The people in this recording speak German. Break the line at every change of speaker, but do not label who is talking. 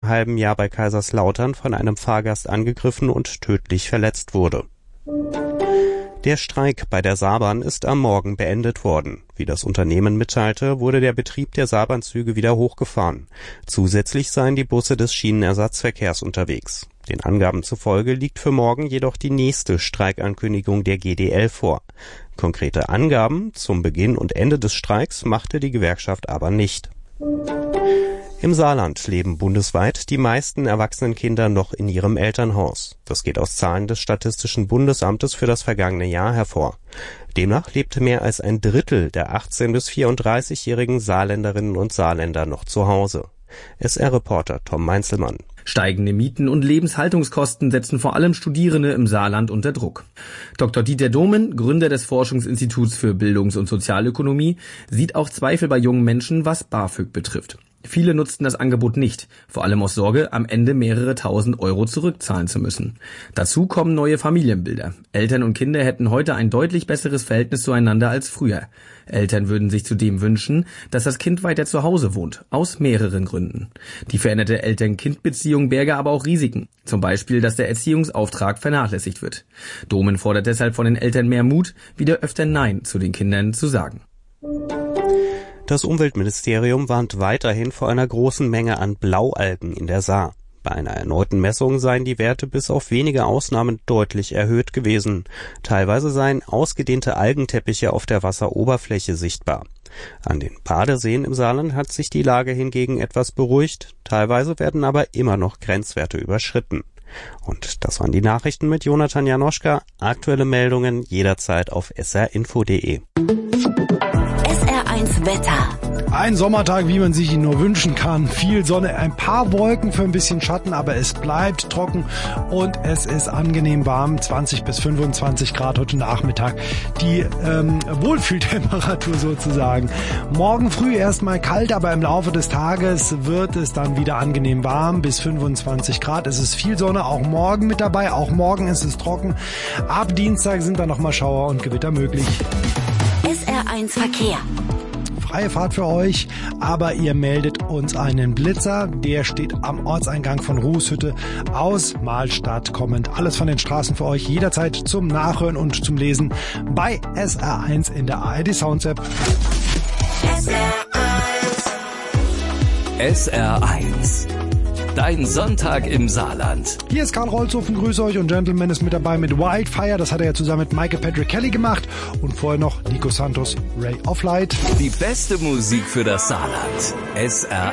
halben Jahr bei Kaiserslautern von einem Fahrgast angegriffen und tödlich verletzt wurde. Der Streik bei der Saarbahn ist am Morgen beendet worden. Wie das Unternehmen mitteilte, wurde der Betrieb der Saarbahnzüge wieder hochgefahren. Zusätzlich seien die Busse des Schienenersatzverkehrs unterwegs. Den Angaben zufolge liegt für morgen jedoch die nächste Streikankündigung der GDL vor. Konkrete Angaben zum Beginn und Ende des Streiks machte die Gewerkschaft aber nicht. Im Saarland leben bundesweit die meisten erwachsenen Kinder noch in ihrem Elternhaus. Das geht aus Zahlen des Statistischen Bundesamtes für das vergangene Jahr hervor. Demnach lebte mehr als ein Drittel der 18- bis 34-jährigen Saarländerinnen und Saarländer noch zu Hause. SR-Reporter Tom Meinzelmann.
Steigende Mieten und Lebenshaltungskosten setzen vor allem Studierende im Saarland unter Druck. Dr. Dieter Domen, Gründer des Forschungsinstituts für Bildungs- und Sozialökonomie, sieht auch Zweifel bei jungen Menschen, was BAföG betrifft. Viele nutzten das Angebot nicht, vor allem aus Sorge, am Ende mehrere tausend Euro zurückzahlen zu müssen. Dazu kommen neue Familienbilder. Eltern und Kinder hätten heute ein deutlich besseres Verhältnis zueinander als früher. Eltern würden sich zudem wünschen, dass das Kind weiter zu Hause wohnt, aus mehreren Gründen. Die veränderte Eltern-Kind-Beziehung berge aber auch Risiken. Zum Beispiel, dass der Erziehungsauftrag vernachlässigt wird. Domen fordert deshalb von den Eltern mehr Mut, wieder öfter Nein zu den Kindern zu sagen.
Das Umweltministerium warnt weiterhin vor einer großen Menge an Blaualgen in der Saar. Bei einer erneuten Messung seien die Werte bis auf wenige Ausnahmen deutlich erhöht gewesen. Teilweise seien ausgedehnte Algenteppiche auf der Wasseroberfläche sichtbar. An den Badeseen im Saarland hat sich die Lage hingegen etwas beruhigt. Teilweise werden aber immer noch Grenzwerte überschritten. Und das waren die Nachrichten mit Jonathan Janoschka. Aktuelle Meldungen jederzeit auf srinfo.de.
SR1 Wetter.
Ein Sommertag, wie man sich ihn nur wünschen kann. Viel Sonne, ein paar Wolken für ein bisschen Schatten, aber es bleibt trocken und es ist angenehm warm. 20 bis 25 Grad heute Nachmittag. Die Wohlfühltemperatur sozusagen. Morgen früh erstmal kalt, aber im Laufe des Tages wird es dann wieder angenehm warm bis 25 Grad. Es ist viel Sonne, auch morgen mit dabei. Auch morgen ist es trocken. Ab Dienstag sind dann nochmal Schauer und Gewitter möglich.
SR1 Verkehr.
Freie Fahrt für euch, aber ihr meldet uns einen Blitzer. Der steht am Ortseingang von Ruheshütte aus Mahlstadt kommend. Alles von den Straßen für euch jederzeit zum Nachhören und zum Lesen bei SR1 in der ARD Sounds App.
SR1. Dein Sonntag im Saarland.
Hier ist Karl Rolzhofen, grüße euch, und Gentleman ist mit dabei mit Wildfire. Das hat er ja zusammen mit Michael Patrick Kelly gemacht. Und vorher noch Nico Santos, Ray of Light.
Die beste Musik für das Saarland. SR1.